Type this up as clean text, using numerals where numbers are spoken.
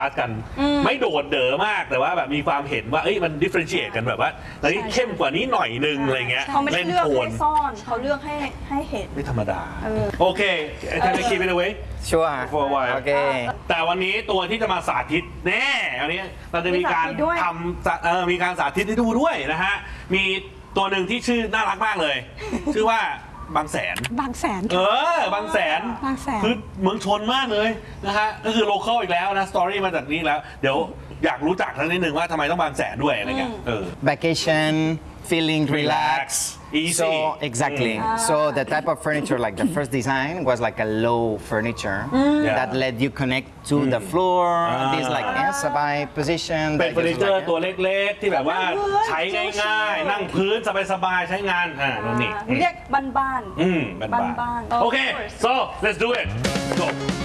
กันไม่โดดเด๋อมากแต่ว่าแบบมีความเห็นว่ามัน differentiate กันแบบว่าเฮ้ยเข้มกว่านี้หน่อยนึงอะไรเงี้ยเขาไม่เลือกให้ซ่อนเขาเลือกให้เห็นไม่ธรรมดาโอเคจะไปคิดไปเลยชัวร์โอเคแต่วันนี้ตัวที่จะมาสาธิตแน่วันนี้เราจะมีการทำมีการสาธิตให้ดูด้วยนะฮะมีตัวหนึ่งที่ชื่อน่ารักมากเลยชื่อว่าบางแสนบางแสนบางแสนคือเมืองชนมากเลยนะฮะก็คือโลคอลอีกแล้วนะสตอรี่มาจากนี้แล้วเดี๋ยวอยากรู้จักทั้งนิดนึงว่าทำไมต้องบางแสนด้วยอะไรเงี้ย vacation feeling relaxed easy so exactly so the type of furniture like the first design was like a low furniture that let you connect to the floor this like สบาย position เป็นเฟอร์นิเจอร์ตัวเล็กๆที่แบบว่าใช้ง่ายๆนั่งพื้นสบายๆใช้งานนู่นนี่เรียกบ้านๆโอเค so let's do it go